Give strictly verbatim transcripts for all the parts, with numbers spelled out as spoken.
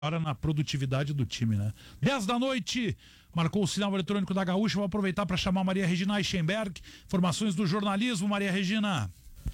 Hora na produtividade do time, né? dez da noite, marcou o sinal eletrônico da Gaúcha. Vou aproveitar para chamar Maria Regina Eichenberg. Informações do jornalismo, Maria Regina.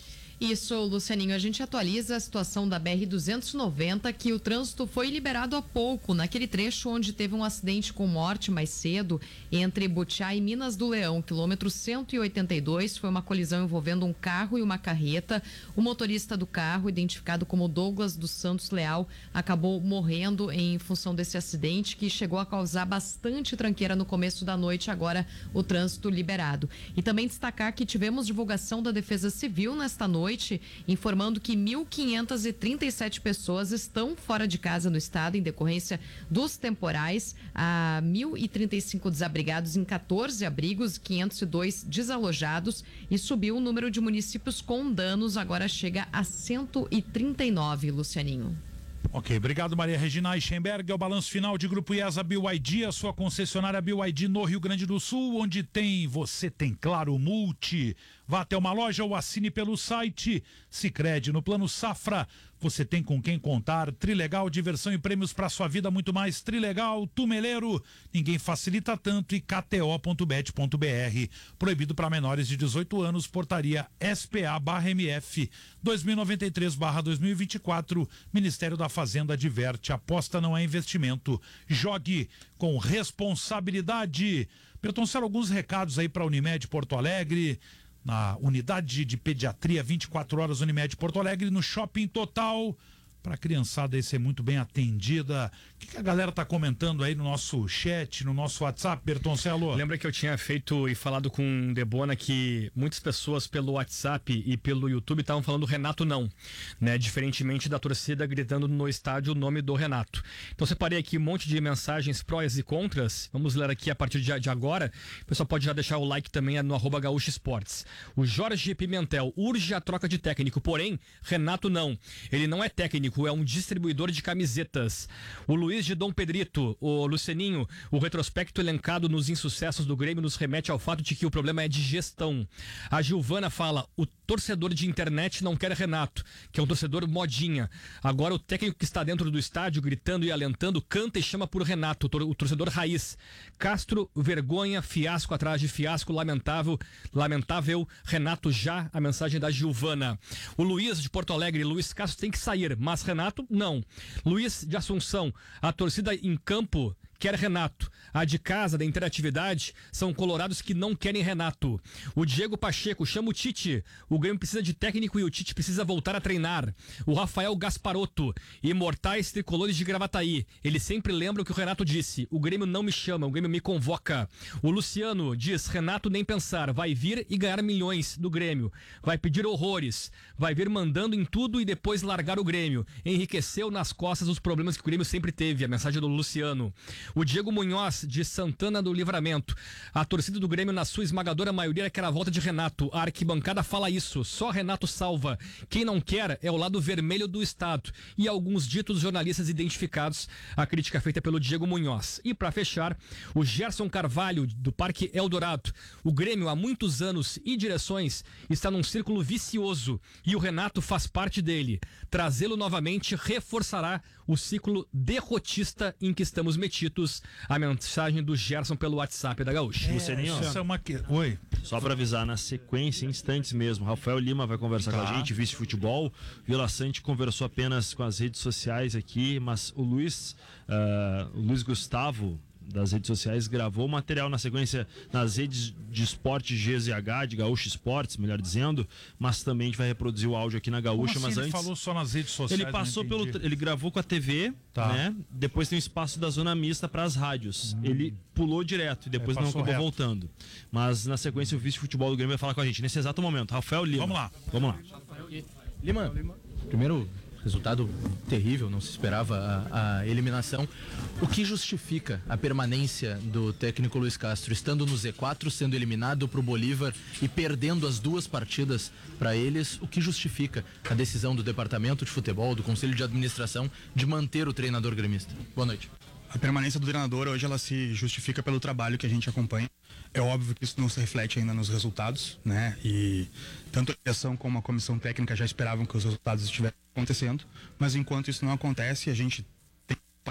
Isso, Lucianinho, a gente atualiza a situação da B R duzentos e noventa, que o trânsito foi liberado há pouco, naquele trecho onde teve um acidente com morte mais cedo, entre Butiá e Minas do Leão, quilômetro cento e oitenta e dois, foi uma colisão envolvendo um carro e uma carreta. O motorista do carro, identificado como Douglas dos Santos Leal, acabou morrendo em função desse acidente, que chegou a causar bastante tranqueira no começo da noite, agora o trânsito liberado. E também destacar que tivemos divulgação da Defesa Civil nesta noite, Noite, informando que mil quinhentas e trinta e sete pessoas estão fora de casa no estado em decorrência dos temporais. Há mil e trinta e cinco desabrigados em quatorze abrigos, quinhentos e dois desalojados, e subiu o número de municípios com danos, agora chega a cento e trinta e nove, Lucianinho. Ok, obrigado Maria Regina Eichenberg. É o balanço final de Grupo IESA B Y D, a sua concessionária B Y D no Rio Grande do Sul, onde tem, você tem Claro Multi. Vá até uma loja ou assine pelo site. Sicredi no Plano Safra, você tem com quem contar. Trilegal, diversão e prêmios para sua vida, muito mais. Trilegal, Tumeleiro, ninguém facilita tanto. E K T O ponto bet ponto B R, proibido para menores de dezoito anos, portaria S P A barra M F dois mil e noventa e três barra dois mil e vinte e quatro. Ministério da Fazenda adverte, aposta não é investimento, jogue com responsabilidade. Bertoncello, alguns recados aí para a Unimed Porto Alegre, na unidade de pediatria vinte e quatro horas Unimed Porto Alegre, no Shopping Total, para a criançada aí ser muito bem atendida. O que, que a galera tá comentando aí no nosso chat, no nosso WhatsApp, Bertoncello? Lembra que eu tinha feito e falado com o Debona que muitas pessoas pelo WhatsApp e pelo YouTube estavam falando Renato não, né? Diferentemente da torcida gritando no estádio o nome do Renato. Então separei aqui um monte de mensagens prós e contras. Vamos ler aqui a partir de, de agora. O pessoal pode já deixar o like também no arroba Gaúcha Esportes. O Jorge Pimentel: urge a troca de técnico, porém Renato não. Ele não é técnico, é um distribuidor de camisetas. O Luiz de Dom Pedrito: o Lucianinho, o retrospecto elencado nos insucessos do Grêmio nos remete ao fato de que o problema é de gestão. A Gilvana fala: o torcedor de internet não quer Renato, que é um torcedor modinha. Agora o técnico que está dentro do estádio gritando e alentando canta e chama por Renato, o torcedor raiz. Castro: vergonha, fiasco atrás de fiasco, lamentável, lamentável, Renato já. A mensagem da Gilvana. O Luiz de Porto Alegre: Luiz Castro tem que sair, mas Renato não. Luiz de Assunção: a torcida em campo quer Renato. A de casa, da interatividade, são colorados que não querem Renato. O Diego Pacheco: chama o Tite. O Grêmio precisa de técnico e o Tite precisa voltar a treinar. O Rafael Gasparotto: imortais tricolores de Gravataí. Ele sempre lembra o que o Renato disse: o Grêmio não me chama, o Grêmio me convoca. O Luciano diz: Renato nem pensar, vai vir e ganhar milhões do Grêmio. Vai pedir horrores, vai vir mandando em tudo e depois largar o Grêmio. Enriqueceu nas costas os problemas que o Grêmio sempre teve. A mensagem do Luciano. O Diego Munhoz de Santana do Livramento: a torcida do Grêmio na sua esmagadora maioria quer a volta de Renato. A arquibancada fala isso, só Renato salva. Quem não quer é o lado vermelho do estado. E alguns ditos jornalistas identificados. A crítica feita pelo Diego Munhoz. E para fechar, o Gerson Carvalho do Parque Eldorado: o Grêmio há muitos anos e direções está num círculo vicioso e o Renato faz parte dele. Trazê-lo novamente reforçará o ciclo derrotista em que estamos metidos. A mensagem do Gerson pelo WhatsApp da Gaúcha. É, Lucianinho, isso é uma que... Oi. Só para avisar, na sequência, em instantes mesmo, Rafael Lima vai conversar tá. com a gente, vice-futebol. Vila Sante conversou apenas com as redes sociais aqui, mas o Luiz, uh, o Luiz Gustavo, das redes sociais, gravou material na sequência nas redes de esporte G Z H, de Gaúcha Esportes, melhor dizendo, mas também a gente vai reproduzir o áudio aqui na Gaúcha. Como assim mas ele antes falou só nas redes sociais? Ele passou pelo, ele gravou com a T V, tá, né? Depois tem um espaço da zona mista para as rádios. Hum. Ele pulou direto e depois é, não acabou reto. voltando. Mas na sequência o vice-futebol do Grêmio vai falar com a gente nesse exato momento. Rafael Lima. Vamos lá. Vamos lá. Lima, primeiro, resultado terrível, não se esperava a, a eliminação. O que justifica a permanência do técnico Luiz Castro, estando no Z quatro, sendo eliminado para o Bolívar e perdendo as duas partidas para eles? O que justifica a decisão do departamento de futebol, do conselho de administração, de manter o treinador gremista? Boa noite. A permanência do treinador hoje ela se justifica pelo trabalho que a gente acompanha. É óbvio que isso não se reflete ainda nos resultados, né? E tanto a direção como a comissão técnica já esperavam que os resultados estivessem acontecendo, mas enquanto isso não acontece, a gente tem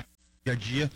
dia a dia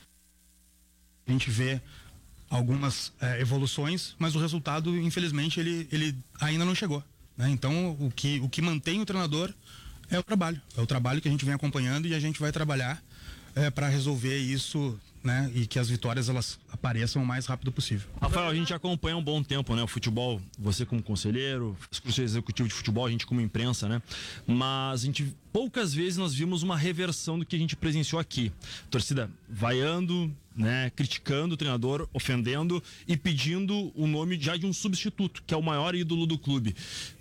a gente vê algumas é, evoluções, mas o resultado, infelizmente, ele, ele ainda não chegou, né? Então, o que, o que mantém o treinador é o trabalho. É o trabalho que a gente vem acompanhando e a gente vai trabalhar é, para resolver isso, né? E que as vitórias elas apareçam o mais rápido possível. Rafael, a gente acompanha um bom tempo, né? O futebol, você como conselheiro, o executivo de futebol, a gente como imprensa, né? Mas a gente, poucas vezes nós vimos uma reversão do que a gente presenciou aqui. Torcida vaiando, né? Criticando o treinador, ofendendo e pedindo o nome já de um substituto, que é o maior ídolo do clube.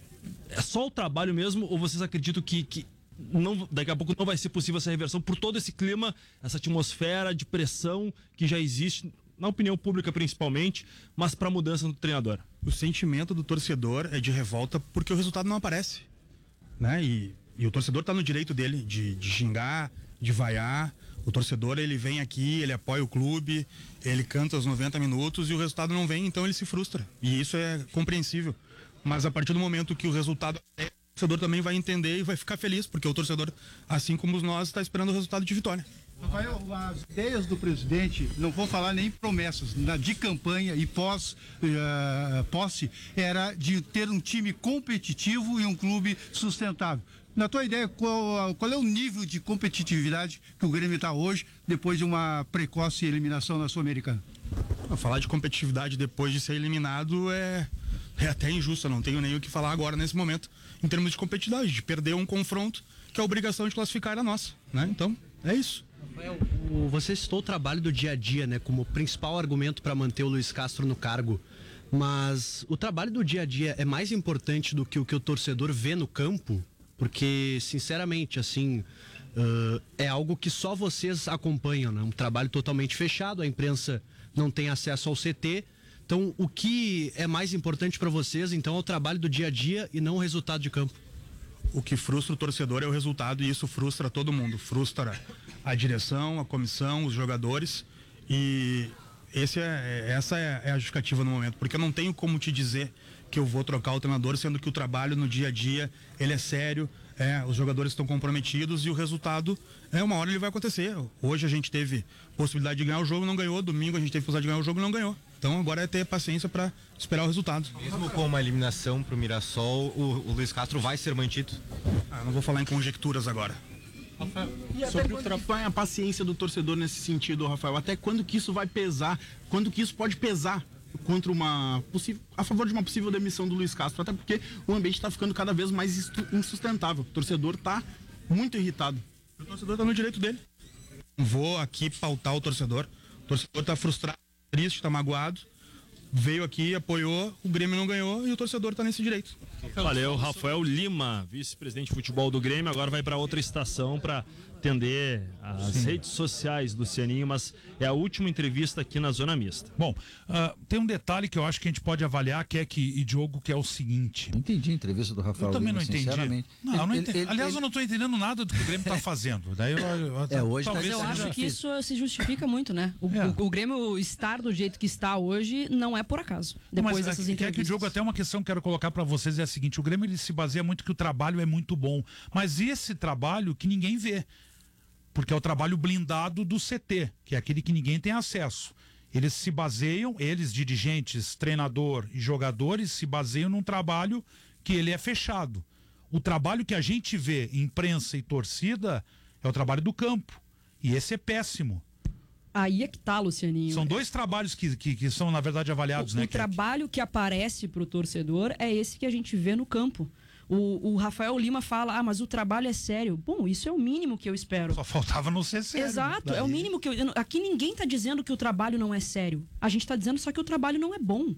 É só o trabalho mesmo ou vocês acreditam que... que não, daqui a pouco não vai ser possível essa reversão por todo esse clima, essa atmosfera de pressão que já existe, na opinião pública principalmente, mas para a mudança do treinador? O sentimento do torcedor é de revolta porque o resultado não aparece, né? E, e o torcedor está no direito dele de, de xingar, de vaiar. O torcedor, ele vem aqui, ele apoia o clube, ele canta os noventa minutos e o resultado não vem, então ele se frustra. E isso é compreensível. Mas a partir do momento que o resultado é, o torcedor também vai entender e vai ficar feliz, porque o torcedor, assim como nós, está esperando o resultado de vitória. Rafael, as ideias do presidente, não vou falar nem promessas, na, de campanha e pós uh, posse, era de ter um time competitivo e um clube sustentável. Na tua ideia, qual, qual é o nível de competitividade que o Grêmio está hoje, depois de uma precoce eliminação na Sul-Americana? Falar de competitividade depois de ser eliminado é, é até injusto, eu não tenho nem o que falar agora nesse momento, em termos de competitividade, de perder um confronto que a obrigação de classificar era nossa, né? Então, é isso. Rafael, o, você citou o trabalho do dia a dia, né, como principal argumento para manter o Luiz Castro no cargo, mas o trabalho do dia a dia é mais importante do que o que o torcedor vê no campo? Porque, sinceramente, assim, uh, é algo que só vocês acompanham, né? Um trabalho totalmente fechado, a imprensa não tem acesso ao C T. Então, o que é mais importante para vocês, então, é o trabalho do dia a dia e não o resultado de campo? O que frustra o torcedor é o resultado e isso frustra todo mundo. Frustra a direção, a comissão, os jogadores. E esse é, essa é a justificativa no momento, porque eu não tenho como te dizer que eu vou trocar o treinador, sendo que o trabalho no dia a dia, ele é sério, é, os jogadores estão comprometidos e o resultado, é uma hora ele vai acontecer. Hoje a gente teve possibilidade de ganhar o jogo, não ganhou. Domingo a gente teve possibilidade de ganhar o jogo, não ganhou. Então agora é ter paciência para esperar o resultado. Mesmo com uma eliminação para o Mirassol, o Luiz Castro vai ser mantido? Ah, não vou falar em conjecturas agora. Rafael, e até sobre quando o vai a paciência do torcedor nesse sentido, Rafael? Até quando que isso vai pesar? Quando que isso pode pesar contra uma possível, a favor de uma possível demissão do Luiz Castro? Até porque o ambiente está ficando cada vez mais insustentável. O torcedor está muito irritado. O torcedor está no direito dele. Não vou aqui pautar o torcedor. O torcedor está frustrado, triste, está magoado. Veio aqui, apoiou, o Grêmio não ganhou e o torcedor está nesse direito. Valeu, Rafael Lima, vice-presidente de futebol do Grêmio, agora vai para outra estação para atender as Sim. redes sociais do Lucianinho, mas é a última entrevista aqui na Zona Mista. Bom, uh, tem um detalhe que eu acho que a gente pode avaliar, que é que, e Diogo, que é o seguinte. Não entendi a entrevista do Rafael Eu também Lima, não entendi. Sinceramente. Não, eu não ele, entendi. ele, Aliás, ele... eu não estou entendendo nada do que o Grêmio está fazendo. Daí eu, eu, é, hoje Mas eu seja... acho que isso se justifica muito, né? O, é. o, o Grêmio estar do jeito que está hoje não é por acaso. Depois Mas, dessas é, entrevistas. É que o Diogo, até uma questão que eu quero colocar para vocês é a seguinte: o Grêmio ele se baseia muito que o trabalho é muito bom, mas esse trabalho que ninguém vê, porque é o trabalho blindado do C T, que é aquele que ninguém tem acesso. Eles se baseiam, eles, dirigentes, treinador e jogadores, se baseiam num trabalho que ele é fechado. O trabalho que a gente vê, imprensa e torcida, é o trabalho do campo. E esse é péssimo. Aí é que tá, Lucianinho. São dois trabalhos que, que, que são, na verdade, avaliados, o, né? O trabalho que aparece pro torcedor é esse que a gente vê no campo. O, o Rafael Lima fala, ah, mas o trabalho é sério. Bom, isso é o mínimo que eu espero. Só faltava não ser sério. Exato, daí... é o mínimo que eu... Aqui ninguém tá dizendo que o trabalho não é sério. A gente tá dizendo só que o trabalho não é bom.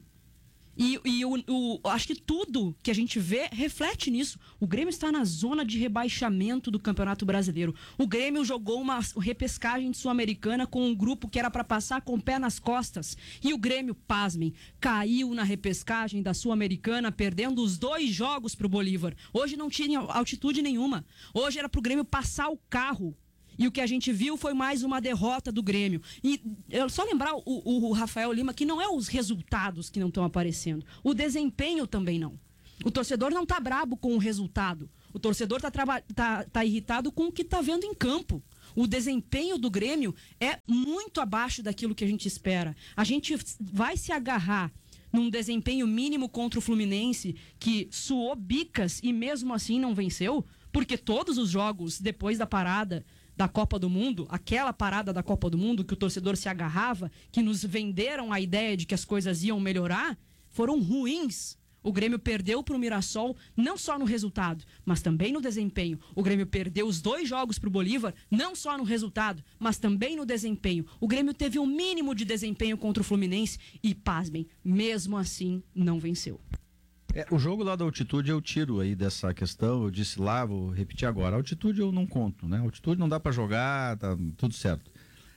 E, e o, o, acho que tudo que a gente vê reflete nisso. O Grêmio está na zona de rebaixamento do Campeonato Brasileiro. O Grêmio jogou uma repescagem de Sul-Americana com um grupo que era para passar com o pé nas costas. E o Grêmio, pasmem, caiu na repescagem da Sul-Americana, perdendo os dois jogos para o Bolívar. Hoje não tinha altitude nenhuma. Hoje era para o Grêmio passar o carro. E o que a gente viu foi mais uma derrota do Grêmio. E eu só lembrar o, o, o Rafael Lima que não é os resultados que não estão aparecendo. O desempenho também não. O torcedor não está brabo com o resultado. O torcedor está tá, tá irritado com o que está vendo em campo. O desempenho do Grêmio é muito abaixo daquilo que a gente espera. A gente vai se agarrar num desempenho mínimo contra o Fluminense, que suou bicas e mesmo assim não venceu, porque todos os jogos depois da parada da Copa do Mundo, aquela parada da Copa do Mundo que o torcedor se agarrava, que nos venderam a ideia de que as coisas iam melhorar, foram ruins. O Grêmio perdeu para o Mirassol, não só no resultado, mas também no desempenho. O Grêmio perdeu os dois jogos para o Bolívar, não só no resultado, mas também no desempenho. O Grêmio teve um mínimo de desempenho contra o Fluminense e, pasmem, mesmo assim não venceu. É, o jogo lá da altitude eu tiro aí dessa questão, eu disse lá, vou repetir agora, a altitude eu não conto, né? A altitude não dá para jogar, tá tudo certo.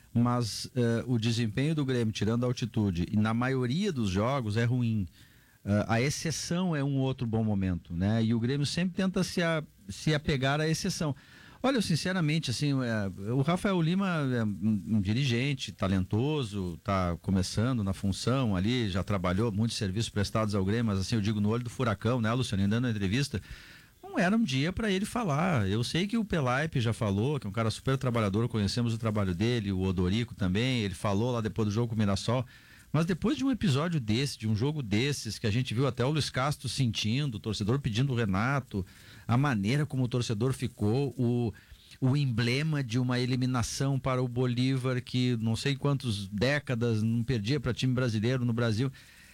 Mas uh, o desempenho do Grêmio, tirando a altitude, e na maioria dos jogos é ruim. Uh, a exceção é um outro bom momento, né? E o Grêmio sempre tenta se, a, se apegar à exceção. Olha, eu, sinceramente, assim, é, o Rafael Lima é um, um dirigente talentoso, está começando na função ali, já trabalhou muitos serviços prestados ao Grêmio, mas assim, eu digo no olho do furacão, né, Luciano, dando a entrevista, não era um dia para ele falar. Eu sei que o Pelaipe já falou, que é um cara super trabalhador, conhecemos o trabalho dele, o Odorico também, ele falou lá depois do jogo com o Mirassol. Mas depois de um episódio desse, de um jogo desses, que a gente viu até o Luiz Castro sentindo, o torcedor pedindo o Renato, a maneira como o torcedor ficou, o, o emblema de uma eliminação para o Bolívar, que não sei quantas décadas não perdia para time brasileiro no Brasil,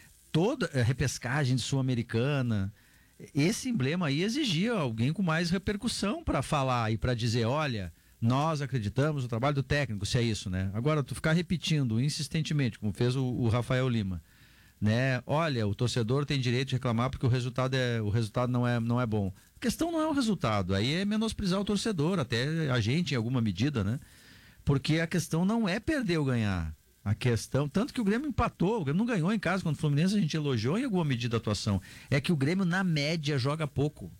toda a repescagem de Sul-Americana, esse emblema aí exigia alguém com mais repercussão para falar e para dizer, olha... Nós acreditamos no trabalho do técnico, se é isso, né? Agora, tu ficar repetindo insistentemente, como fez o, o Rafael Lima, né? Olha, o torcedor tem direito de reclamar porque o resultado, é, o resultado não, é, não é bom. A questão não é o resultado, aí é menosprezar o torcedor, até a gente em alguma medida, né? Porque a questão não é perder ou ganhar. A questão, tanto que o Grêmio empatou, o Grêmio não ganhou em casa contra o Fluminense, a gente elogiou em alguma medida a atuação. É que o Grêmio, na média, joga pouco.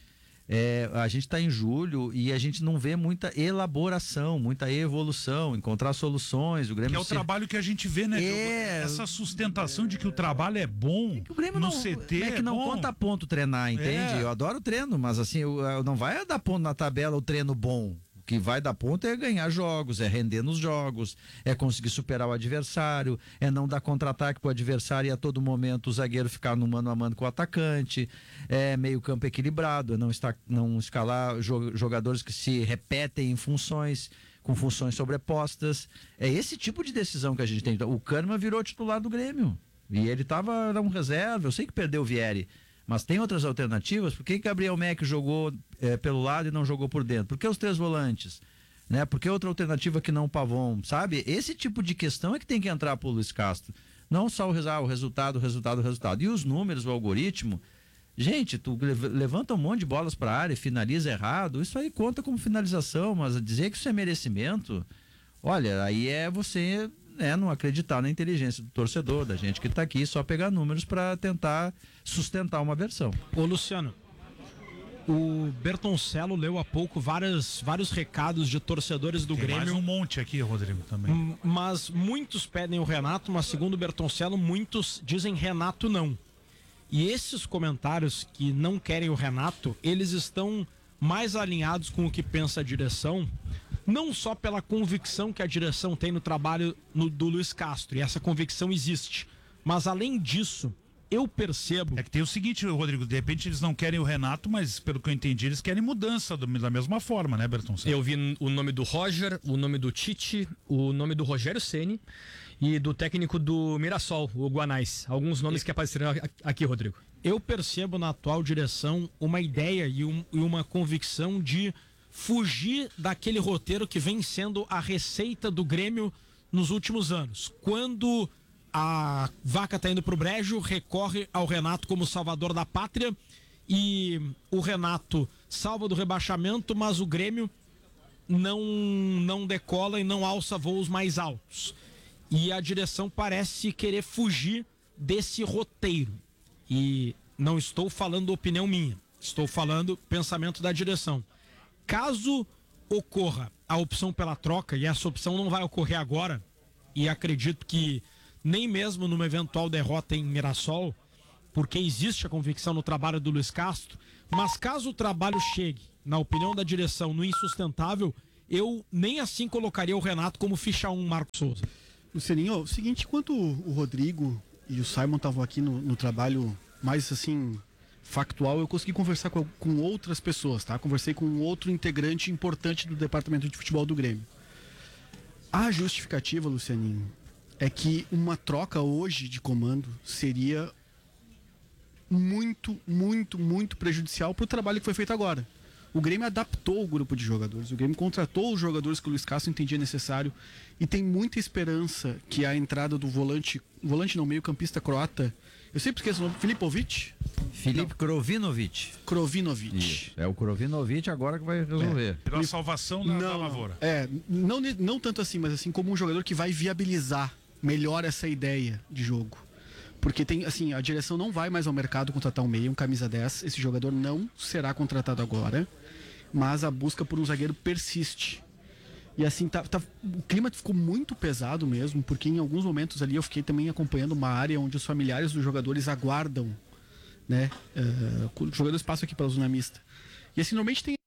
É, a gente está em julho e a gente não vê muita elaboração, muita evolução, encontrar soluções. O Grêmio que é o se... trabalho que a gente vê, né? É... Essa sustentação de que o trabalho é bom é que o Grêmio no não, C T. É que não é conta ponto treinar, entende? É. Eu adoro treino, mas assim, eu, eu não vai dar ponto na tabela o treino bom. O que vai dar ponto é ganhar jogos, é render nos jogos, é conseguir superar o adversário, é não dar contra-ataque pro adversário e a todo momento o zagueiro ficar no mano a mano com o atacante, é meio campo equilibrado, é não, estar, não escalar jogadores que se repetem em funções, com funções sobrepostas. É esse tipo de decisão que a gente tem. O Kahneman virou titular do Grêmio e ele tava, era um reserva, eu sei que perdeu o Vieri, mas tem outras alternativas. Por que Gabriel Meck jogou é, pelo lado e não jogou por dentro? Por que os três volantes? Né? Por que outra alternativa que não o Pavon? Sabe? Esse tipo de questão é que tem que entrar pro Luiz Castro. Não só o, ah, o resultado, o resultado, o resultado. E os números, o algoritmo, gente, tu levanta um monte de bolas para a área e finaliza errado, isso aí conta como finalização, mas dizer que isso é merecimento, olha, aí é você... É, não acreditar na inteligência do torcedor, da gente que está aqui, só pegar números para tentar sustentar uma versão. Ô Luciano, o Bertoncello leu há pouco várias, vários recados de torcedores do Tem Grêmio. Mais um monte aqui, Rodrigo, também. Mas muitos pedem o Renato, mas segundo o Bertoncello, muitos dizem Renato não. E esses comentários que não querem o Renato, eles estão mais alinhados com o que pensa a direção, não só pela convicção que a direção tem no trabalho no, do Luiz Castro, e essa convicção existe, mas além disso, eu percebo... É que tem o seguinte, Rodrigo, de repente eles não querem o Renato, mas pelo que eu entendi, eles querem mudança do, da mesma forma, né, Bertoncello? Eu vi o nome do Roger, o nome do Tite, o nome do Rogério Ceni e do técnico do Mirassol, o Guanais. Alguns nomes que apareceram aqui, Rodrigo. Eu percebo na atual direção uma ideia e, um, e uma convicção de fugir daquele roteiro que vem sendo a receita do Grêmio nos últimos anos. Quando a vaca está indo pro brejo, recorre ao Renato como salvador da pátria e o Renato salva do rebaixamento, mas o Grêmio não, não decola e não alça voos mais altos. E a direção parece querer fugir desse roteiro. E não estou falando opinião minha, estou falando pensamento da direção. Caso ocorra a opção pela troca, e essa opção não vai ocorrer agora, e acredito que nem mesmo numa eventual derrota em Mirassol, porque existe a convicção no trabalho do Luiz Castro, mas caso o trabalho chegue, na opinião da direção, no insustentável, eu nem assim colocaria o Renato como ficha um Marcos Souza. Lucianinho, o seguinte, enquanto o Rodrigo e o Simon estavam aqui no, no trabalho mais assim factual, eu consegui conversar com, com outras pessoas, tá? Conversei com outro integrante importante do departamento de futebol do Grêmio. A justificativa, Lucianinho, é que uma troca hoje de comando seria muito, muito, muito prejudicial para o trabalho que foi feito agora. O Grêmio adaptou o grupo de jogadores, o Grêmio contratou os jogadores que o Luiz Castro entendia necessário e tem muita esperança que a entrada do volante, volante não, meio campista croata, eu sempre esqueço o nome, Filipovic? Filipe Krovinovic. Krovinovic. Isso. É o Krovinovic agora que vai resolver. É. Pela salvação da, não, da lavoura. É, não, não tanto assim, mas assim como um jogador que vai viabilizar melhor essa ideia de jogo. Porque tem, assim, a direção não vai mais ao mercado contratar um meia, um camisa dez. Esse jogador não será contratado agora. Mas a busca por um zagueiro persiste. E assim, tá, tá, o clima ficou muito pesado mesmo, porque em alguns momentos ali eu fiquei também acompanhando uma área onde os familiares dos jogadores aguardam, né? Uh, os jogadores passam aqui pela zona mista. E assim, normalmente tem